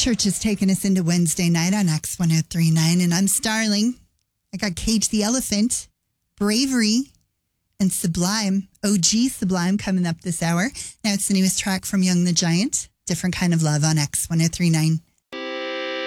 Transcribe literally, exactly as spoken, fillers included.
Church has taken us into Wednesday night on X ten thirty-nine, and I'm Starling. I got Cage the Elephant, Bravery, and Sublime, O G Sublime, coming up this hour. Now it's the newest track from Young the Giant, Different Kind of Love on X ten thirty-nine.